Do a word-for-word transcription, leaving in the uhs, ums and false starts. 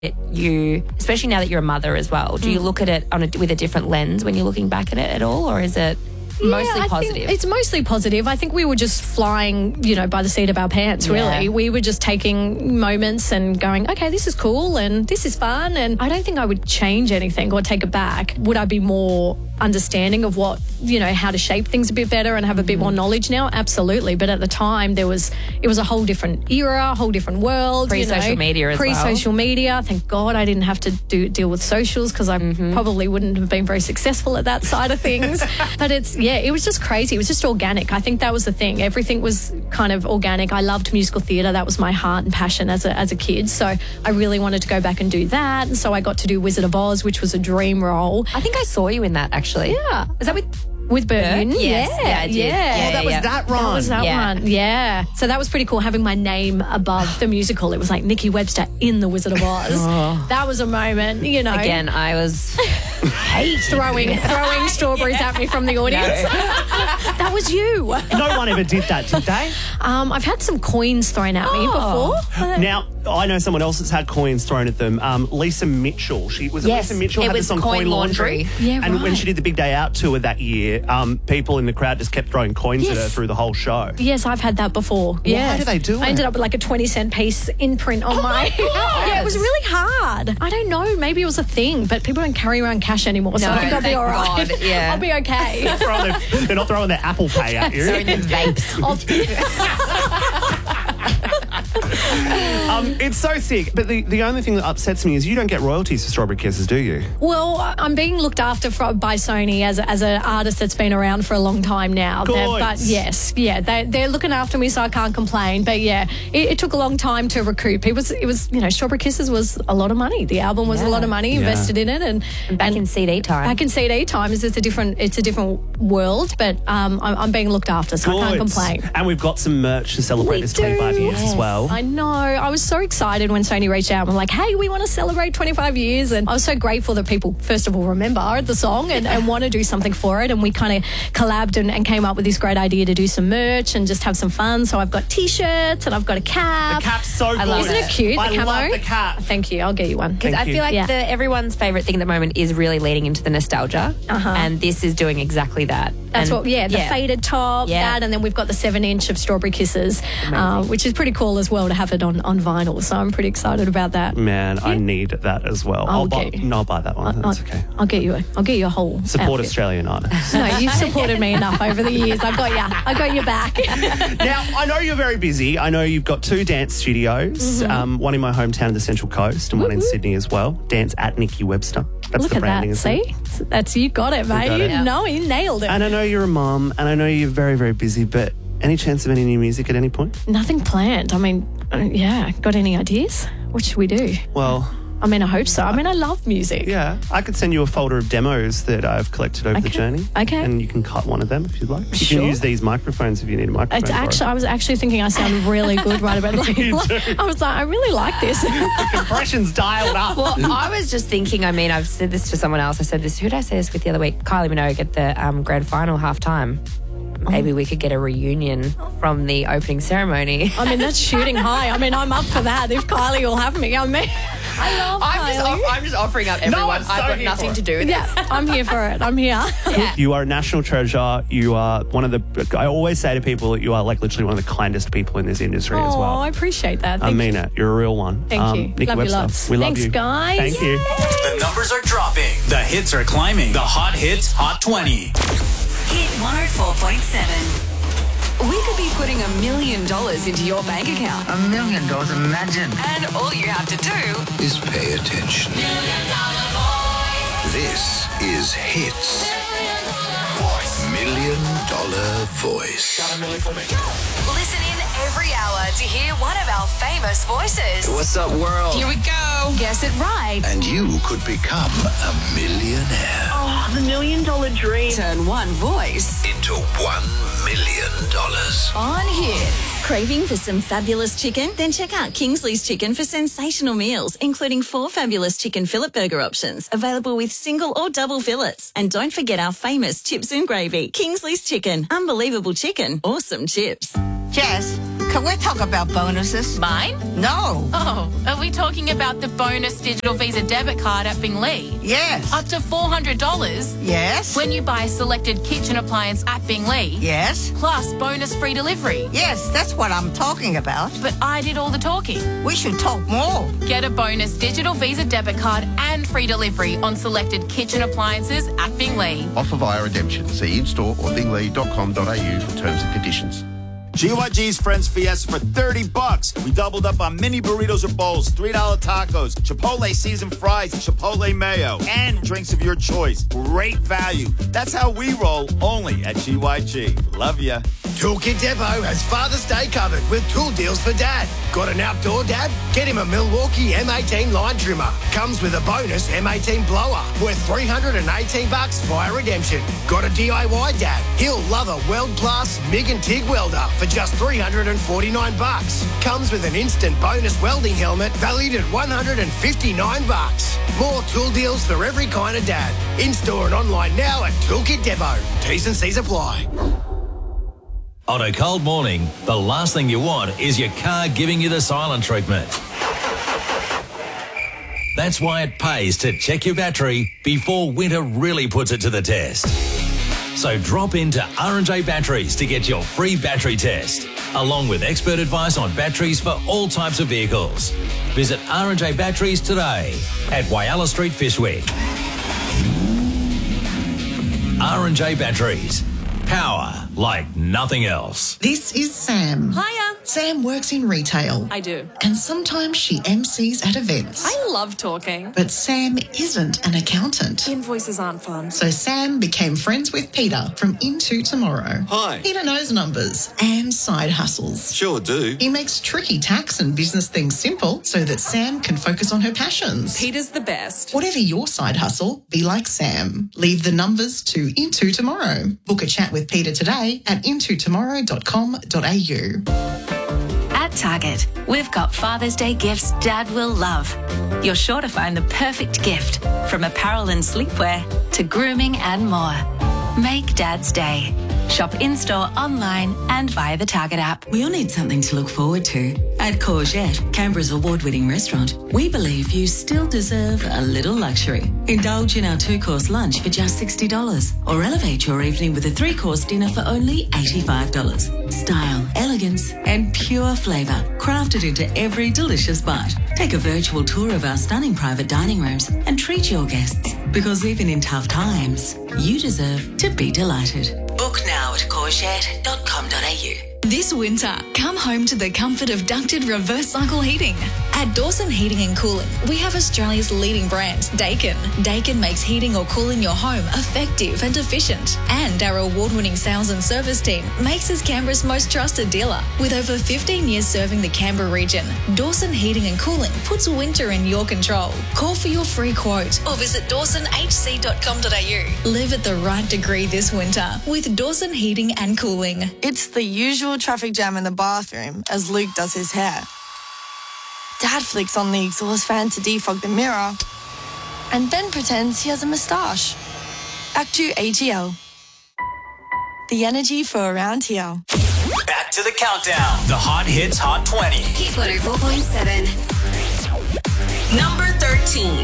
it, you, especially now that you're a mother as well, do you look at it on a, with a different lens when you're looking back at it at all, or is it mostly yeah, I positive? think it's mostly positive. I think we were just flying, you know, by the seat of our pants, really. Yeah. We were just taking moments and going, okay, this is cool and this is fun. And I don't think I would change anything or take it back. Would I be more understanding of what, you know, how to shape things a bit better and have a bit more knowledge now? Absolutely. But at the time, there was, it was a whole different era, a whole different world. Pre-social you know, media as well. Pre-social media. Thank God I didn't have to do deal with socials because I Mm-hmm. probably wouldn't have been very successful at that side of things. But it's, yeah, it was just crazy. It was just organic. I think that was the thing. Everything was kind of organic. I loved musical theatre. That was my heart and passion as a, as a kid. So I really wanted to go back and do that. And so I got to do Wizard of Oz, which was a dream role. I think I saw you in that, actually. Yeah. Is that with... With Bert Newton? Yes. Yeah. Yeah, I did. Yeah. Yeah, Oh, that was yeah. that That run. was that Yeah. one. Yeah. So that was pretty cool, having my name above the musical. It was like Nikki Webster in The Wizard of Oz. That was a moment, you know. Again, I was Throwing throwing strawberries at me from the audience. That was you. No one ever did that, did they? Um, I've had some coins thrown at me Oh. before. Now, I know someone else that's had coins thrown at them. Um, Lisa Mitchell. She was it Yes, Lisa Mitchell it had was this on Coin Coin Laundry. Laundry. Yeah, And when right. she did the Big Day Out tour that year, um, people in the crowd just kept throwing coins at her Yes. through the whole show. Yes, I've had that before. Yes. do they do I it? ended up with like a twenty cent piece imprint on my... yeah, it was really hard. I don't know. Maybe it was a thing, but people don't carry around cash anymore, so No, I think I'll be thank all right. God, yeah. I'll be okay. Throwing their- they're not throwing their Apple Pay at you. throwing the vapes. Um, it's so sick. But the, the only thing that upsets me is you don't get royalties for Strawberry Kisses, do you? Well, I'm being looked after for, by Sony as, a, as an artist that's been around for a long time now. They're- Good. But yes, yeah, they, they're looking after me, so I can't complain. But yeah, it, it took a long time to recoup. It was, it was, you know, Strawberry Kisses was a lot of money. The album was a Yeah. lot of money invested in it, and Back and in C D time. Back in C D times, it's a different, it's a different world. But um, I'm, I'm being looked after, so I can't Good. complain. And we've got some merch to celebrate We this twenty-five do. years as Yes. well. I know. I was so excited when Sony reached out and were like, hey, we want to celebrate twenty-five years. And I was so grateful that people, first of all, remember the song and, and want to do something for it. And we kind of collabed and, and came up with this great idea to do some merch and just have some fun. So I've got T-shirts and I've got a cap. The cap's so good. love Isn't it cute, the I camo? love the cap. Thank you. I'll get you one. Thank I you. feel like Yeah. the, everyone's favourite thing at the moment is really leading into the nostalgia. Uh-huh. And this is doing exactly that. That's And- what, yeah, the faded top, Yeah. that, and then we've got the seven inch of Strawberry Kisses, uh, which is pretty cool as well to have it on, on vinyl. So I'm pretty excited about that. Man, I need that as well. I'll I'll buy, get- no, I'll buy that one. That's I'll, okay. I'll get you a, I'll get you a whole Support outfit. Australian artists. No, you've supported me enough over the years. I got you. I got your back. Now, I know you're very busy. I know you've got two dance studios, Mm-hmm. um, one in my hometown of the Central Coast and one in Sydney as well. Dance at Nikki Webster. That's Look the at branding, that. isn't it? See? That's, you got it, mate. got You it. know, you nailed it. And I know you're a mum, and I know you're very, very busy, but any chance of any new music at any point? Nothing planned. I mean, uh, yeah. Got any ideas? What should we do? Well, I mean, I hope so. I mean, I love music. yeah, I could send you a folder of demos that I've collected over the Okay. journey. Okay. And you can cut one of them if you'd like. You Sure. can use these microphones if you need a microphone. It's for it. actually, I was actually thinking I sound really good right about like, You do. I was like, I really like this. Compression's dialed up. Well, I was just thinking, I mean, I've said this to someone else. I said this, who did I say this with the other week? Kylie Minogue at the um, grand final halftime. Maybe we could get a reunion from the opening ceremony. I mean, that's shooting high. I mean, I'm up for that if Kylie will have me. I mean, I love I'm just, Kylie. off- I'm just offering up everyone. I'm so I've got here nothing for to it. do with it. Yeah, I'm here for it. I'm here. You are a national treasure. You are one of the. I always say to people that you are like literally one of the kindest people in this industry as Oh, well. I appreciate that. I Thank mean it. You're a real one. Thank Um, you. Nikki Love you Webster, lots. we love Thanks, you. guys. Thank you. The numbers are dropping. The hits are climbing. The Hot Hits Hot twenty. Hit one oh four point seven. We could be putting a million dollars into your bank account. A million dollars, imagine. And all you have to do is pay attention. This is Hits. Million Dollar Voice. Listen in every hour to hear one of our famous voices. What's up, world? Here we go. Guess it right. And you could become a millionaire Oh, the million dollar dream. Turn one voice into one million dollars. On Hit. Craving for some fabulous chicken? Then check out Kingsley's Chicken for sensational meals, including four fabulous chicken fillet burger options, available with single or double fillets. And don't forget our famous chips and gravy. Kingsley's Chicken. Unbelievable chicken. Awesome chips. Jess, Can we talk about bonuses? Mine? No. Oh, are we talking about the bonus digital Visa debit card at Bingley? Yes. Up to four hundred dollars? Yes. When you buy a selected kitchen appliance at Bingley? Yes. Plus bonus free delivery? Yes, that's what I'm talking about. But I did all the talking. We should talk more. Get a bonus digital Visa debit card and free delivery on selected kitchen appliances at Bingley. Offer via redemption. See in-store or bingley dot com dot a u for terms and conditions. G Y G's Friends Fiesta for thirty bucks. We doubled up on mini burritos or bowls, three dollar tacos, Chipotle seasoned fries, Chipotle mayo, and drinks of your choice. Great value. That's how we roll, only at G Y G. Love ya. Toolkit Depot has Father's Day covered with tool deals for Dad. Got an outdoor dad? Get him a Milwaukee M eighteen line trimmer. Comes with a bonus M eighteen blower worth three hundred eighteen bucks via redemption. Got a D I Y dad? He'll love a world-class MIG and TIG welder for just three hundred forty-nine bucks. Comes with an instant bonus welding helmet valued at one hundred fifty-nine bucks. More tool deals for every kind of dad. In-store and online now at Toolkit Depot. T's and C's apply. On a cold morning, the last thing you want is your car giving you the silent treatment. That's why it pays to check your battery before winter really puts it to the test. So drop into R and J Batteries to get your free battery test, along with expert advice on batteries for all types of vehicles. Visit R and J Batteries today at Whyalla Street, Fishwick. R and J Batteries. Power like nothing else. This is Sam. Hiya. Sam works in retail. I do. And sometimes she M Cs at events. I love talking. But Sam isn't an accountant. Invoices aren't fun. So Sam became friends with Peter from Into Tomorrow. Hi. Peter knows numbers and side hustles. Sure do. He makes tricky tax and business things simple so that Sam can focus on her passions. Peter's the best. Whatever your side hustle, be like Sam. Leave the numbers to Into Tomorrow. Book a chat with Peter today at into tomorrow dot com dot a u. At Target, we've got Father's Day gifts Dad will love. You're sure to find the perfect gift, from apparel and sleepwear to grooming and more. Make Dad's day. Shop in-store, online and via the Target app. We all need something to look forward to. At Courgette, Canberra's award-winning restaurant, we believe you still deserve a little luxury. Indulge in our two-course lunch for just sixty dollars or elevate your evening with a three-course dinner for only eighty-five dollars. Style, elegance and pure flavour crafted into every delicious bite. Take a virtual tour of our stunning private dining rooms and treat your guests, because even in tough times, you deserve to be delighted. Book now at courgette dot com dot a u. This winter, come home to the comfort of ducted reverse cycle heating. At Dawson Heating and Cooling, we have Australia's leading brand, Daikin. Daikin makes heating or cooling your home effective and efficient. And our award-winning sales and service team makes us Canberra's most trusted dealer. With over fifteen years serving the Canberra region, Dawson Heating and Cooling puts winter in your control. Call for your free quote or visit dawson h c dot com dot a u. Live at the right degree this winter with Dawson Heating and Cooling. It's the usual traffic jam in the bathroom as Luke does his hair. Dad flicks on the exhaust fan to defog the mirror and then pretends he has a moustache. Act two A G L. The energy for around here. Back to the countdown. The Hot Hits Hot twenty. Hit one oh four point seven. Number thirteen.